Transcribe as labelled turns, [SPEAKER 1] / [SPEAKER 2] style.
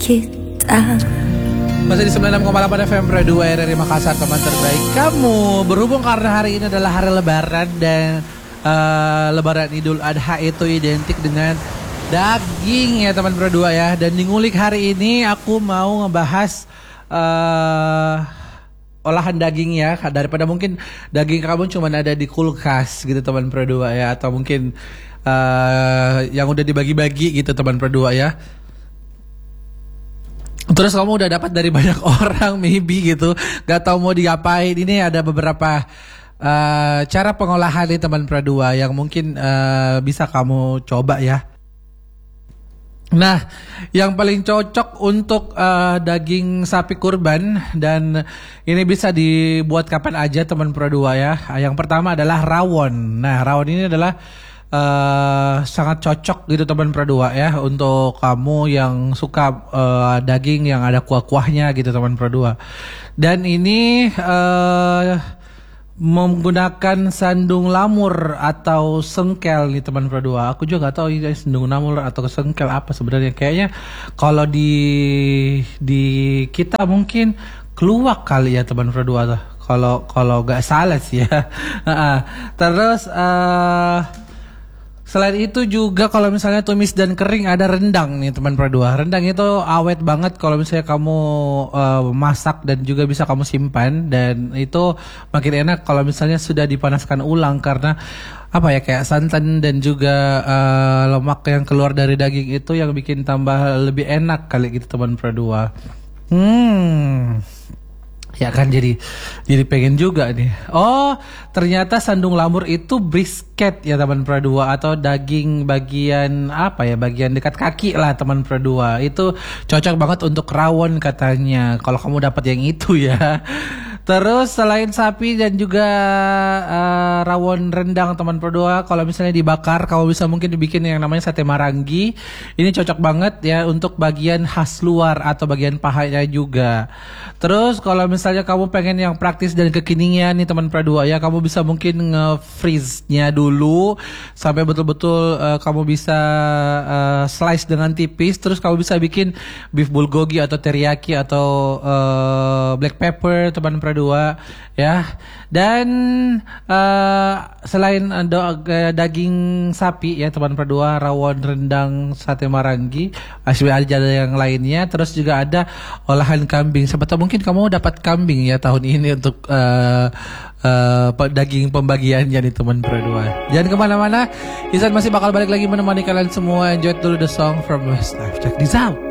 [SPEAKER 1] kita.
[SPEAKER 2] Masih di 96,8 FM Radio RRI Makassar, teman terbaik kamu. Berhubung karena hari ini adalah hari Lebaran dan Lebaran Idul Adha itu identik dengan daging ya teman berdua ya. Dan di ngulik hari ini aku mau ngebahas olahan daging ya, daripada mungkin daging kamu cuma ada di kulkas gitu teman berdua ya, atau mungkin yang udah dibagi-bagi gitu teman berdua ya. Terus kamu udah dapat dari banyak orang maybe gitu, gak tahu mau diapain. Ini ada beberapa cara pengolahan nih teman berdua yang mungkin bisa kamu coba ya. Nah, yang paling cocok untuk daging sapi kurban, dan ini bisa dibuat kapan aja teman berdua ya. Yang pertama adalah rawon. Nah, rawon ini adalah sangat cocok gitu teman berdua ya, untuk kamu yang suka daging yang ada kuah-kuahnya gitu teman berdua. Dan ini menggunakan sandung lamur atau sengkel nih teman berdua. Aku juga gak tahu ini sandung lamur atau sengkel apa sebenarnya. Kayaknya kalau di kita mungkin keluak kali ya teman berdua. Kalau gak salah sih ya. Terus selain itu juga kalau misalnya tumis dan kering ada rendang nih teman berdua. Rendang itu awet banget kalau misalnya kamu masak dan juga bisa kamu simpan, dan itu makin enak kalau misalnya sudah dipanaskan ulang, karena apa ya, kayak santan dan juga lemak yang keluar dari daging itu yang bikin tambah lebih enak kali gitu teman berdua. Ya kan, jadi pengen juga nih. Oh, ternyata sandung lamur itu brisket ya teman berdua, atau daging bagian apa ya, bagian dekat kaki lah teman berdua. Itu cocok banget untuk rawon katanya, kalau kamu dapat yang itu ya. Terus selain sapi dan juga rawon rendang teman berdua, kalau misalnya dibakar kamu bisa mungkin dibikin yang namanya sate marangi. Ini cocok banget ya untuk bagian khas luar atau bagian pahanya juga. Terus kalau misalnya kamu pengen yang praktis dan kekinian nih teman berdua ya, kamu bisa mungkin nge-freeze-nya dulu sampai betul-betul kamu bisa slice dengan tipis. Terus kamu bisa bikin beef bulgogi atau teriyaki atau black pepper teman berdua ya. Dan selain daging sapi ya teman berdua, rawon, rendang, sate marangi, masih ada yang lainnya. Terus juga ada olahan kambing. Siapa tahu mungkin kamu dapat kambing ya tahun ini untuk daging pembagiannya nih teman berdua. Jangan kemana-mana, Isan masih bakal balik lagi menemani kalian semua. Enjoy dulu the song from Westlife. Check this out.